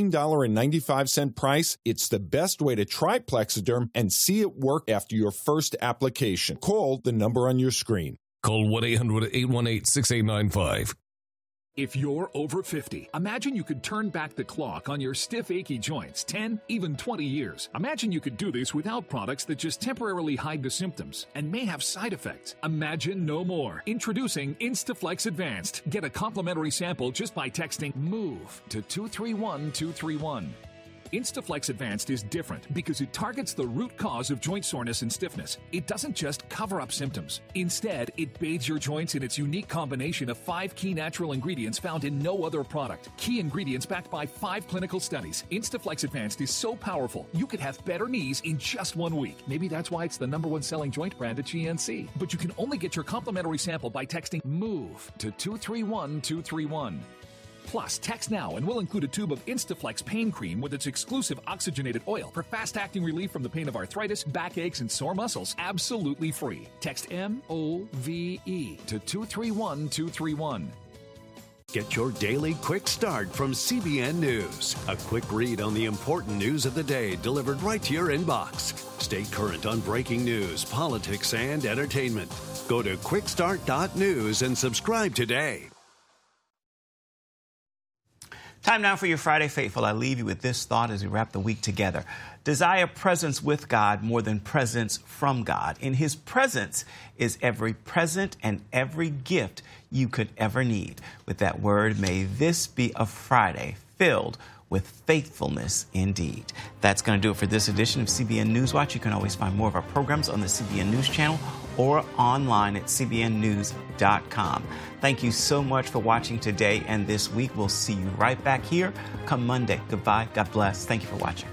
$14.95 price, it's the best way to try Plexiderm and see it work after your first application. Call the number on your screen. Call 1-800-818-6895. If you're over 50, imagine you could turn back the clock on your stiff, achy joints 10, even 20 years. Imagine you could do this without products that just temporarily hide the symptoms and may have side effects. Imagine no more. Introducing Instaflex Advanced. Get a complimentary sample just by texting MOVE to 231231. Instaflex Advanced is different because it targets the root cause of joint soreness and stiffness. It doesn't just cover up symptoms. Instead, it bathes your joints in its unique combination of 5 key natural ingredients found in no other product. Key ingredients backed by 5 clinical studies. Instaflex Advanced is so powerful, you could have better knees in just 1 week. Maybe that's why it's the #1 selling joint brand at GNC. But you can only get your complimentary sample by texting MOVE to 231231. Plus, text now and we'll include a tube of Instaflex pain cream with its exclusive oxygenated oil for fast-acting relief from the pain of arthritis, backaches, and sore muscles. Absolutely free. Text MOVE to 231231. Get your daily quick start from CBN News. A quick read on the important news of the day delivered right to your inbox. Stay current on breaking news, politics, and entertainment. Go to quickstart.news and subscribe today. Time now for your Friday Faithful. I leave you with this thought as we wrap the week together. Desire presence with God more than presence from God. In His presence is every present and every gift you could ever need. With that word, may this be a Friday filled with faithfulness indeed. That's going to do it for this edition of CBN Newswatch. You can always find more of our programs on the CBN News channel or online at cbnnews.com. Thank you so much for watching today and this week. We'll see you right back here come Monday. Goodbye. God bless. Thank you for watching.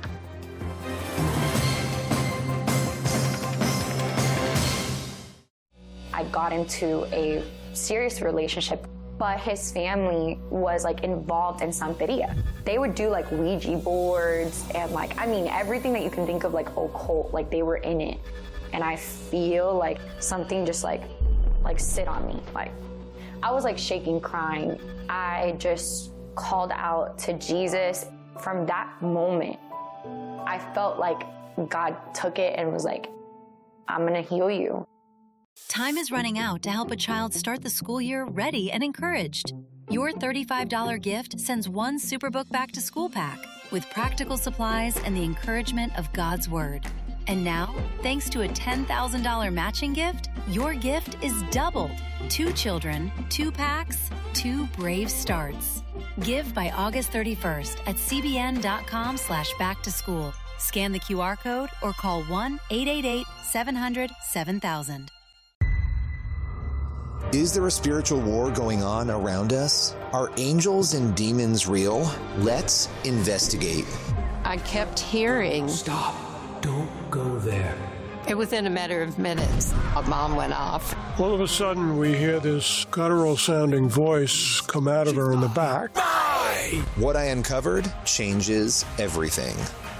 I got into a serious relationship, but his family was like involved in Santeria. They would do like Ouija boards and like, I mean, everything that you can think of like occult, like they were in it. And I feel like something just like sit on me. Like I was like shaking, crying. I just called out to Jesus. From that moment, I felt like God took it and was like, I'm gonna heal you. Time is running out to help a child start the school year ready and encouraged. Your $35 gift sends one Superbook Back to School pack with practical supplies and the encouragement of God's Word. And now, thanks to a $10,000 matching gift, your gift is doubled. 2 children, 2 packs, 2 brave starts. Give by August 31st at cbn.com/backtoschool. Scan the QR code or call 1-888-700-7000. Is there a spiritual war going on around us? Are angels and demons real? Let's investigate. I kept hearing, "Stop. Don't go there." And within a matter of minutes, a bomb went off. All of a sudden, we hear this guttural-sounding voice come out of her in the back. What I uncovered changes everything.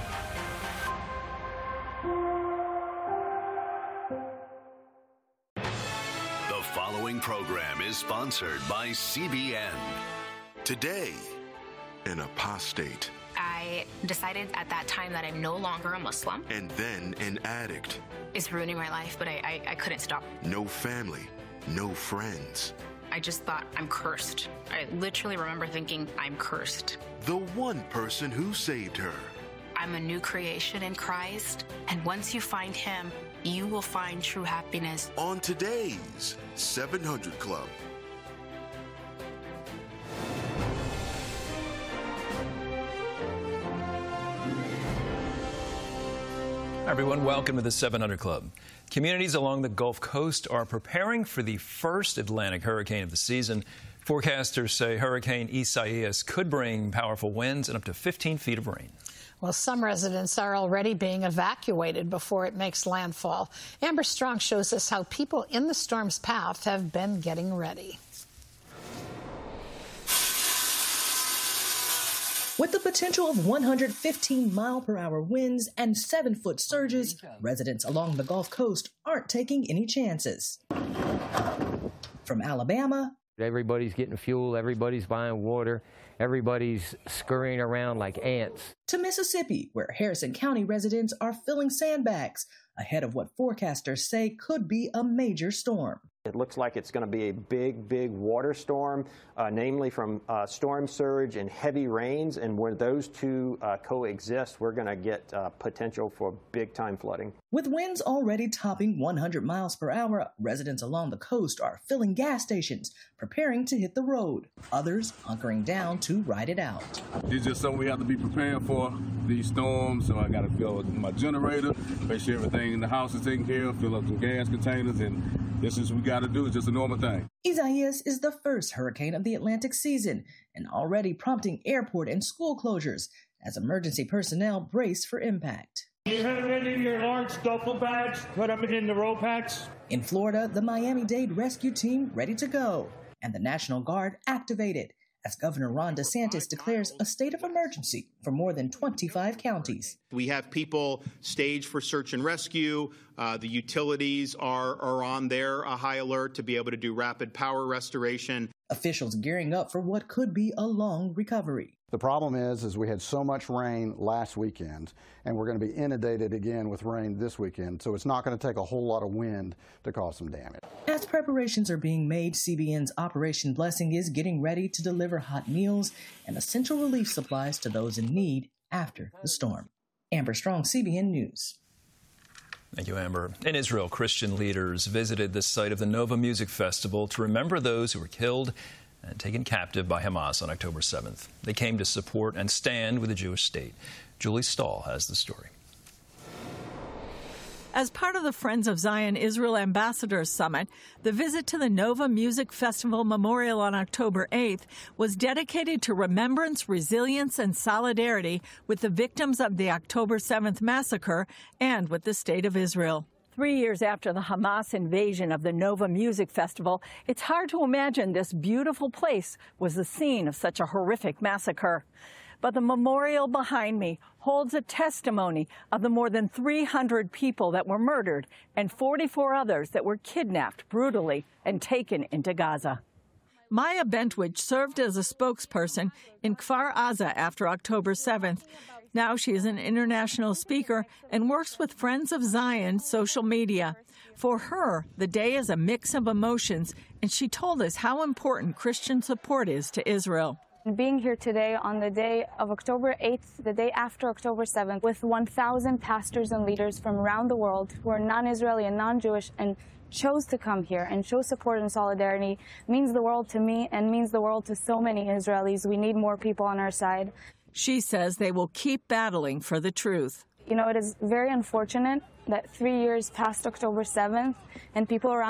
The following program is sponsored by CBN. Today, an apostate. I decided at that time that I'm no longer a Muslim. And then an addict. It's ruining my life, but I couldn't stop. No family, no friends. I just thought, I'm cursed. I literally remember thinking, I'm cursed. The one person who saved her. I'm a new creation in Christ, and once you find Him, you will find true happiness. On today's 700 Club. Hi everyone, welcome to the 700 Club. Communities along the Gulf Coast are preparing for the first Atlantic hurricane of the season. Forecasters say Hurricane Isaias could bring powerful winds and up to 15 feet of rain. Well, some residents are already being evacuated before it makes landfall. Amber Strong shows us how people in the storm's path have been getting ready. With the potential of 115-mile-per-hour winds and 7-foot surges, residents along the Gulf Coast aren't taking any chances. From Alabama, everybody's getting fuel, everybody's buying water, everybody's scurrying around like ants, to Mississippi, where Harrison County residents are filling sandbags ahead of what forecasters say could be a major storm. It looks like it's going to be a big water storm, namely from storm surge and heavy rains. And where those two coexist, we're going to get potential for big-time flooding. With winds already topping 100 miles per hour, residents along the coast are filling gas stations, preparing to hit the road. Others hunkering down to ride it out. It's just something we have to be prepared for, these storms. So I got to fill my generator, make sure everything in the house is taken care of, fill up some gas containers, and this is what we got to do. It's just a normal thing. Isaias is the first hurricane of the Atlantic season and already prompting airport and school closures as emergency personnel brace for impact. You have any of your large duffel bags? Put them in the roll packs. In Florida, the Miami-Dade rescue team ready to go and the National Guard activated as Governor Ron DeSantis declares a state of emergency for more than 25 counties. We have people staged for search and rescue. The utilities are on their high alert to be able to do rapid power restoration. Officials gearing up for what could be a long recovery. The problem is we had so much rain last weekend, and we're going to be inundated again with rain this weekend, so it's not going to take a whole lot of wind to cause some damage. As preparations are being made, CBN's Operation Blessing is getting ready to deliver hot meals and essential relief supplies to those in need after the storm. Amber Strong, CBN News. Thank you, Amber. In Israel, Christian leaders visited the site of the Nova Music Festival to remember those who were killed and taken captive by Hamas on October 7th. They came to support and stand with the Jewish state. Julie Stahl has the story. As part of the Friends of Zion Israel Ambassadors Summit, the visit to the Nova Music Festival Memorial on October 8th was dedicated to remembrance, resilience, and solidarity with the victims of the October 7th massacre and with the State of Israel. 3 years after the Hamas invasion of the Nova Music Festival, it's hard to imagine this beautiful place was the scene of such a horrific massacre. But the memorial behind me holds a testimony of the more than 300 people that were murdered and 44 others that were kidnapped brutally and taken into Gaza. Maya Bentwich served as a spokesperson in Kfar Aza after October 7th. Now she is an international speaker and works with Friends of Zion social media. For her, the day is a mix of emotions, and she told us how important Christian support is to Israel. Being here today on the day of October 8th, the day after October 7th, with 1,000 pastors and leaders from around the world who are non-Israeli and non-Jewish and chose to come here and show support and solidarity means the world to me and means the world to so many Israelis. We need more people on our side. She says they will keep battling for the truth. You know, it is very unfortunate that 3 years past October 7th and people around